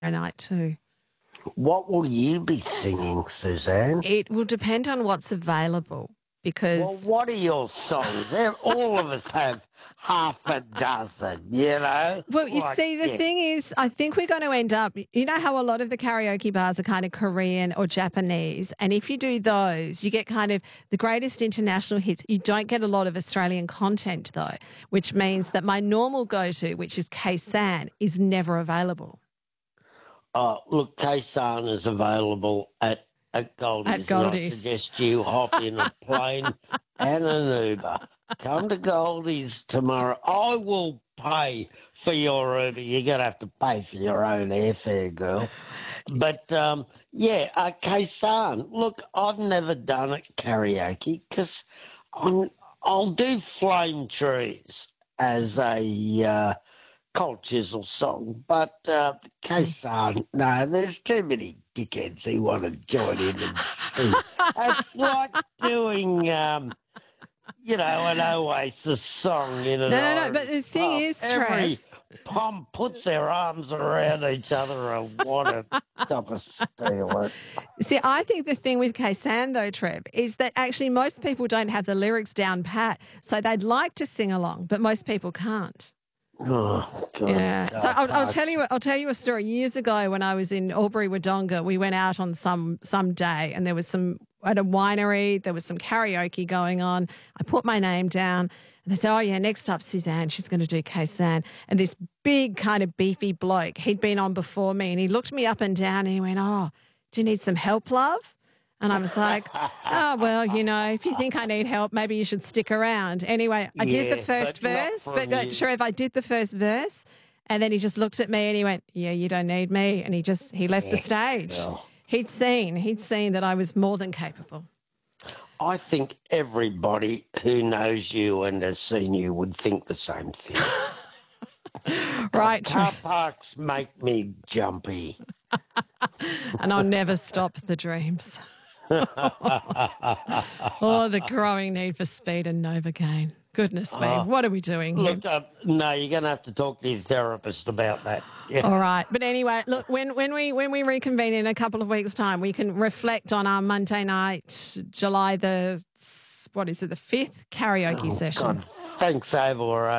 Friday night too. What will you be singing, Suzanne? It will depend on what's available because... Well, what are your songs? All of us have half a dozen, you know? Well, you see, the thing is, I think we're going to end up, you know how a lot of the karaoke bars are kind of Korean or Japanese, and if you do those, you get kind of the greatest international hits. You don't get a lot of Australian content, though, which means that my normal go-to, which is Khe-Sanh, is never available. Look, Khe-Sanh is available at Goldie's. At Goldie's. I suggest you hop in a plane and an Uber. Come to Goldie's tomorrow. I will pay for your Uber. You're going to have to pay for your own airfare, girl. But, Khe-Sanh. Look, I've never done it karaoke because I'll do Flame Trees as a Cold Chisel song. But Khe-Sanh, no, there's too many dickheads who want to join in and sing. It's like doing... an Oasis song in an No, but the thing is, every Trev... pom puts their arms around each other and want to stop us steal it. See, I think the thing with Khe-Sanh, though, Trev, is that actually most people don't have the lyrics down pat, so they'd like to sing along, but most people can't. Oh, God. Yeah. God, So I'll tell you a story. Years ago when I was in Albury Wodonga, we went out on some day and there was at a winery, there was some karaoke going on. I put my name down and they said, oh yeah, next up Suzanne, she's going to do Khe-Sanh. And this big kind of beefy bloke, he'd been on before me and he looked me up and down and he went, oh, do you need some help, love? And I was like, oh, well, if you think I need help, maybe you should stick around. Anyway, I did the first verse, but Trev, I did the first verse. And then he just looked at me and he went, yeah, you don't need me. And he left the stage. Well, He'd seen that I was more than capable. I think everybody who knows you and has seen you would think the same thing. Right, Car Trev. parks make me jumpy. And I'll never stop the dreams. Oh, the growing need for speed and Novocaine. Goodness me, what are we doing here? Look, no, you're going to have to talk to your therapist about that. Yeah. All right. But anyway, look, when we reconvene in a couple of weeks' time, we can reflect on our Monday night, July the 5th karaoke session. God, thanks, Ava.